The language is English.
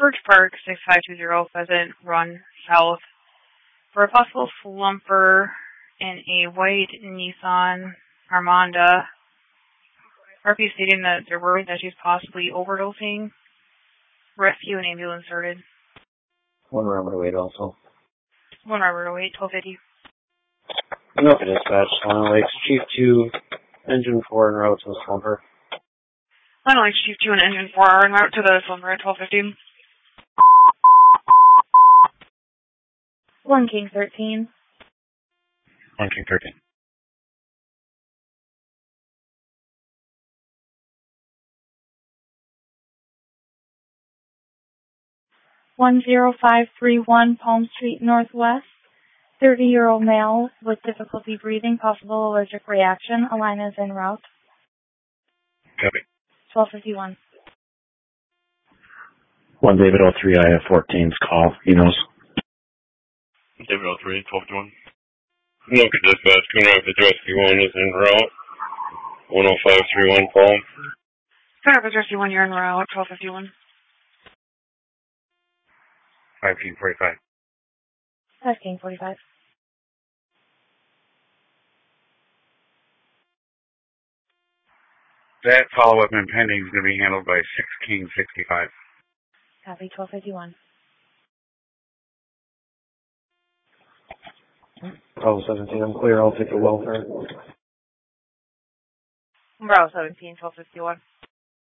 Birch Park, 6520 Pheasant Run South, for a possible slumper in a white Nissan Armada. RP stating that they're worried that she's possibly overdosing. Rescue and ambulance started. 1 Robert 08 also. 1 Robert 08, 1250. Anoka dispatch, Lionel Lakes, Chief 2, Engine 4 en route to the slumper. Lionel Lakes, Chief 2 and Engine 4 are en route to the slumper at 1250. 1 King 13. 1 King 13. One 0531 Palm Street Northwest. 30-year-old male with difficulty breathing, possible allergic reaction. A line is en route. Copy. 1251. 1 David 03, I have 14's call. He knows. David 03, 1251. Anoka dispatch, Coon Rapids Rescue 1 is en route. 10531 Palm. Coon Rapids Rescue 1, you're en route, 1251. 5 King 45. 5 King 45. That follow-up impending is going to be handled by 6 King 65. Copy, 1251. Bravo 17, I'm clear. I'll take the welfare. Bravo 17, 1251.